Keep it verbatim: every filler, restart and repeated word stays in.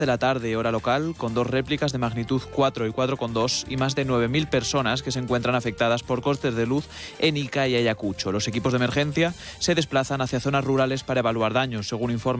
de la tarde, hora local, con dos réplicas de magnitud cuatro y cuatro coma dos y más de nueve mil personas que se encuentran afectadas por cortes de luz en Ica y Ayacucho. Los equipos de emergencia se desplazan hacia zonas rurales para evaluar daños, según informa